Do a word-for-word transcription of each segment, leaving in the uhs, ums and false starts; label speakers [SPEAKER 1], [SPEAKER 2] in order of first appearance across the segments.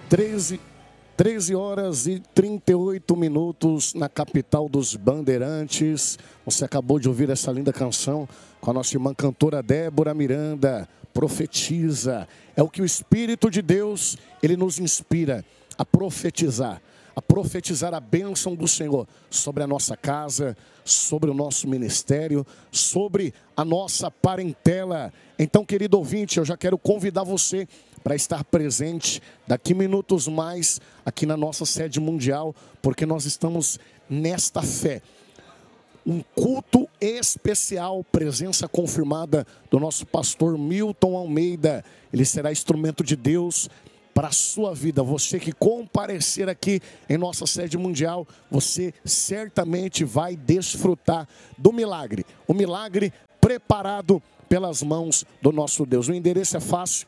[SPEAKER 1] treze, treze horas e trinta e oito minutos na capital dos Bandeirantes. Você acabou de ouvir essa linda canção com a nossa irmã cantora Débora Miranda. Profetiza. É o que o Espírito de Deus, ele nos inspira a profetizar. A profetizar a bênção do Senhor sobre a nossa casa, sobre o nosso ministério, sobre a nossa parentela. Então, querido ouvinte, eu já quero convidar você para estar presente daqui minutos mais aqui na nossa sede mundial, porque nós estamos nesta fé. Um culto especial, presença confirmada do nosso pastor Milton Almeida. Ele será instrumento de Deus para a sua vida. Você que comparecer aqui em nossa sede mundial, você certamente vai desfrutar do milagre. O milagre preparado pelas mãos do nosso Deus. O endereço é fácil.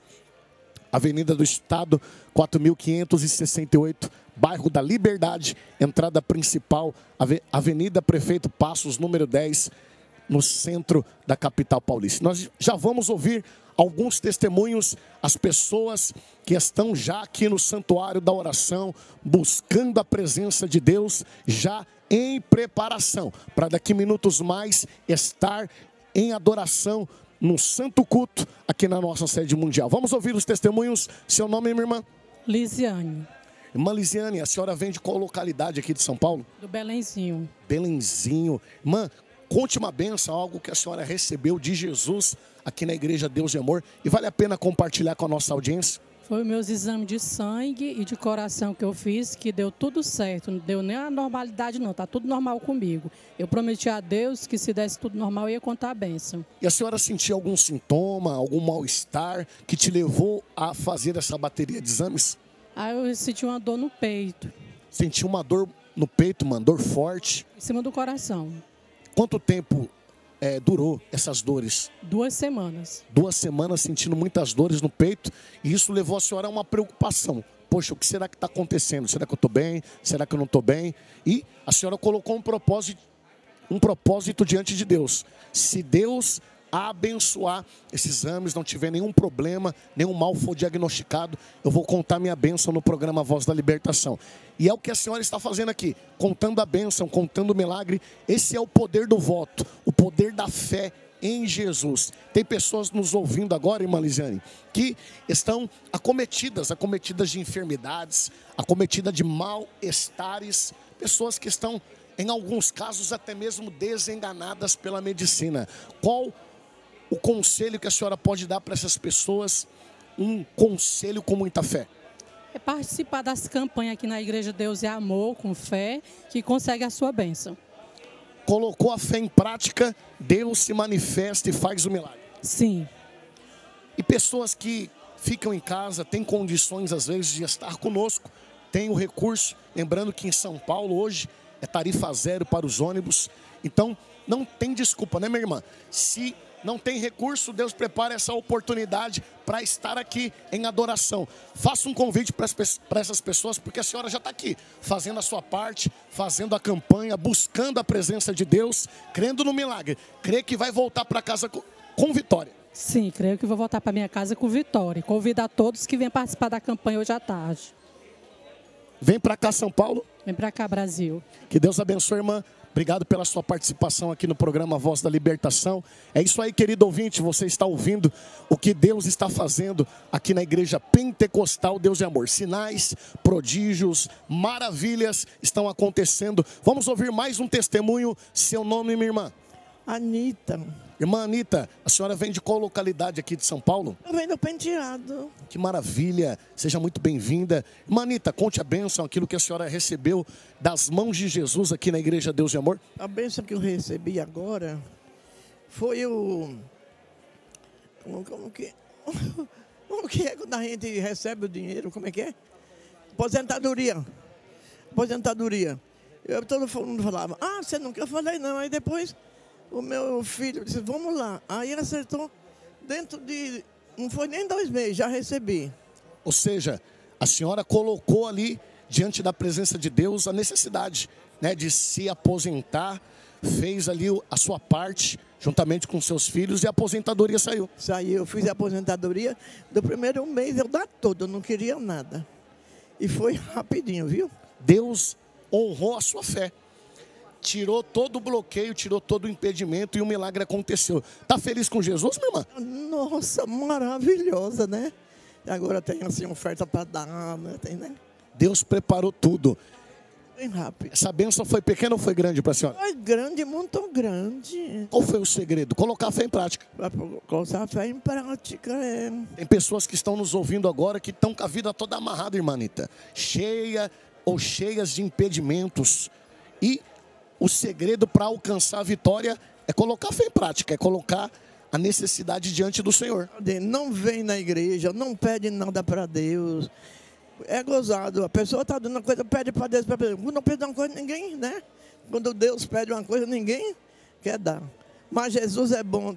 [SPEAKER 1] Avenida do Estado, quatro mil quinhentos e sessenta e oito, bairro da Liberdade, entrada principal, Avenida Prefeito Passos, número dez, no centro da capital paulista. Nós já vamos ouvir alguns testemunhos, as pessoas que estão já aqui no santuário da oração, buscando a presença de Deus, já em preparação, para daqui minutos mais estar em adoração no santo culto aqui na nossa sede mundial. Vamos ouvir os testemunhos. Seu nome, minha irmã?
[SPEAKER 2] Lisiane.
[SPEAKER 1] Irmã Lisiane, a senhora vem de qual localidade aqui de São Paulo?
[SPEAKER 2] Do Belenzinho.
[SPEAKER 1] Belenzinho. Irmã, conte uma bênção, algo que a senhora recebeu de Jesus aqui na Igreja Deus de Amor, e vale a pena compartilhar com a nossa audiência?
[SPEAKER 2] Foi os meus exames de sangue e de coração que eu fiz, que deu tudo certo, não deu nem a normalidade não, tá tudo normal comigo. Eu prometi a Deus que se desse tudo normal, eu ia contar a bênção.
[SPEAKER 1] E a senhora sentiu algum sintoma, algum mal-estar que te levou a fazer essa bateria de exames?
[SPEAKER 2] Aí eu senti uma dor no peito.
[SPEAKER 1] Sentiu uma dor no peito, uma dor forte?
[SPEAKER 2] Em cima do coração.
[SPEAKER 1] Quanto tempo É, durou essas dores?
[SPEAKER 2] Duas semanas.
[SPEAKER 1] Duas semanas sentindo muitas dores no peito, e isso levou a senhora a uma preocupação. Poxa, o que será que está acontecendo? Será que eu estou bem? Será que eu não estou bem? E a senhora colocou um propósito, um propósito diante de Deus. Se Deus abençoar esses exames, não tiver nenhum problema, nenhum mal for diagnosticado, eu vou contar minha bênção no programa Voz da Libertação. E é o que a senhora está fazendo aqui, contando a bênção, contando o milagre. Esse é o poder do voto, o poder da fé em Jesus. Tem pessoas nos ouvindo agora, irmã Lisiane, que estão acometidas, acometidas de enfermidades, acometidas de mal-estares, pessoas que estão, em alguns casos, até mesmo desenganadas pela medicina. Qual o conselho que a senhora pode dar para essas pessoas? Um conselho com muita fé.
[SPEAKER 2] É participar das campanhas aqui na Igreja Deus é Amor, com fé, que consegue a sua bênção.
[SPEAKER 1] Colocou a fé em prática, Deus se manifesta e faz o milagre.
[SPEAKER 2] Sim.
[SPEAKER 1] E pessoas que ficam em casa, têm condições às vezes de estar conosco, têm o recurso, lembrando que em São Paulo hoje é tarifa zero para os ônibus, então não tem desculpa, né, minha irmã? Se não tem recurso, Deus prepara essa oportunidade para estar aqui em adoração. Faça um convite para essas pessoas, porque a senhora já está aqui, fazendo a sua parte, fazendo a campanha, buscando a presença de Deus, crendo no milagre. Crê que vai voltar para casa com, com vitória.
[SPEAKER 2] Sim, creio que vou voltar para minha casa com vitória. Convido a todos que venham participar da campanha hoje à tarde.
[SPEAKER 1] Vem para cá, São Paulo.
[SPEAKER 2] Vem para cá, Brasil.
[SPEAKER 1] Que Deus abençoe, irmã. Obrigado pela sua participação aqui no programa Voz da Libertação. É isso aí, querido ouvinte, você está ouvindo o que Deus está fazendo aqui na Igreja Pentecostal Deus de Amor. Sinais, prodígios, maravilhas estão acontecendo. Vamos ouvir mais um testemunho. Seu nome, minha irmã?
[SPEAKER 3] Anita.
[SPEAKER 1] Irmã Anita, a senhora vem de qual localidade aqui de São Paulo?
[SPEAKER 3] Eu venho do Penteado.
[SPEAKER 1] Que maravilha, seja muito bem-vinda. Irmã Anita, conte a bênção, aquilo que a senhora recebeu das mãos de Jesus aqui na Igreja Deus de Amor.
[SPEAKER 3] A bênção que eu recebi agora foi o... Como, como que... Como que é quando a gente recebe o dinheiro? Como é que é? Aposentadoria. Aposentadoria. Eu, todo mundo falava, ah, você não quer? Eu falei, não. Aí depois... O meu filho disse, vamos lá. Aí acertou, dentro de, não foi nem dois meses, já recebi.
[SPEAKER 1] Ou seja, a senhora colocou ali, diante da presença de Deus, a necessidade, né, de se aposentar, fez ali a sua parte, juntamente com seus filhos, e a aposentadoria saiu.
[SPEAKER 3] Saiu, eu fiz a aposentadoria, do primeiro mês eu dar tudo, eu não queria nada. E foi rapidinho, viu?
[SPEAKER 1] Deus honrou a sua fé. Tirou todo o bloqueio, tirou todo o impedimento e o milagre aconteceu. Tá feliz com Jesus, minha irmã?
[SPEAKER 3] Nossa, maravilhosa, né? E agora tem assim oferta para dar, né? Tem, né?
[SPEAKER 1] Deus preparou tudo.
[SPEAKER 3] Bem rápido.
[SPEAKER 1] Essa bênção foi pequena ou foi grande para a senhora?
[SPEAKER 3] Foi grande, muito grande.
[SPEAKER 1] Qual foi o segredo? Colocar a fé em prática.
[SPEAKER 3] Para colocar a fé em prática, é.
[SPEAKER 1] Tem pessoas que estão nos ouvindo agora que estão com a vida toda amarrada, irmã Anitta. Cheia ou cheias de impedimentos. E o segredo para alcançar a vitória é colocar a fé em prática, é colocar a necessidade diante do Senhor.
[SPEAKER 3] Não vem na igreja, não pede nada para Deus. É gozado. A pessoa está dando uma coisa, pede para Deus. Quando não pede uma coisa, ninguém, né? Quando Deus pede uma coisa, ninguém quer dar. Mas Jesus é bom.